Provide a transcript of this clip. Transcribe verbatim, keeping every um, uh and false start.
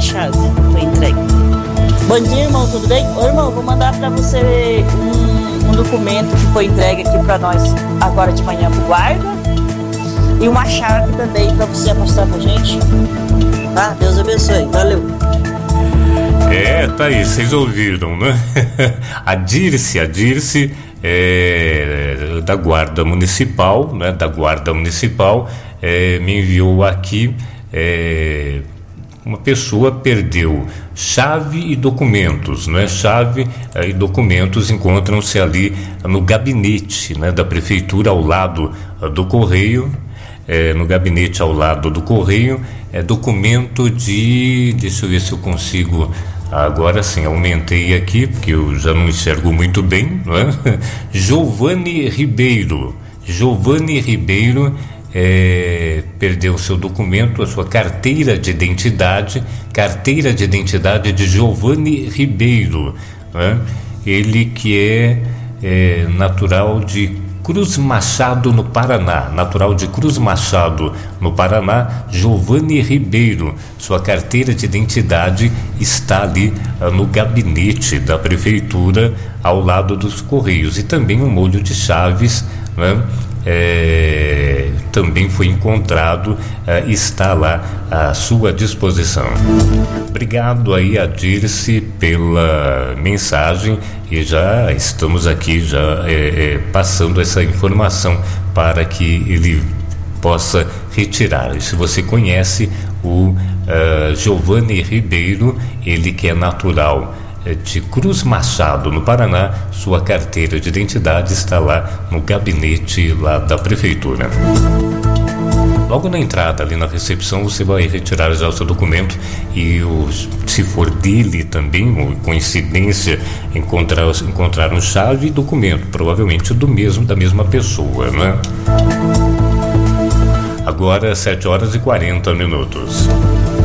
chave foi entregue. Bom dia, irmão, tudo bem? Ô, irmão, vou mandar para você um, um documento que foi entregue aqui para nós agora de manhã pro guarda e uma chave também para você mostrar pra gente. Tá? Deus abençoe. Valeu. É, tá aí, vocês ouviram, né? A Dirce, a Dirce é, da Guarda Municipal, né? Da Guarda Municipal, é, me enviou aqui, é, uma pessoa perdeu chave e documentos, né? Chave eh, e documentos encontram-se ali no gabinete, né, da prefeitura, ao lado uh, do correio, eh, no gabinete ao lado do correio, é documento de, deixa eu ver se eu consigo, agora sim, aumentei aqui, porque eu já não enxergo muito bem, não é? Giovanni Ribeiro, Giovanni Ribeiro, É, perdeu seu documento, a sua carteira de identidade, carteira de identidade de Giovanni Ribeiro, né? Ele que é, é natural de Cruz Machado, no Paraná, natural de Cruz Machado, no Paraná, Giovanni Ribeiro. Sua carteira de identidade está ali ah, no gabinete da prefeitura, ao lado dos Correios, e também um molho de chaves, né? É, também foi encontrado, é, está lá à sua disposição. Obrigado aí a Dirce pela mensagem, e já estamos aqui já é, é, passando essa informação para que ele possa retirar. E se você conhece o uh, Giovanni Ribeiro, ele que é natural de Cruz Machado, no Paraná, sua carteira de identidade está lá no gabinete lá da prefeitura. Logo na entrada, ali na recepção, você vai retirar já o seu documento, e o, se for dele também, coincidência, encontrar, encontraram chave e documento, provavelmente do mesmo, da mesma pessoa, né? Agora, sete horas e quarenta minutos.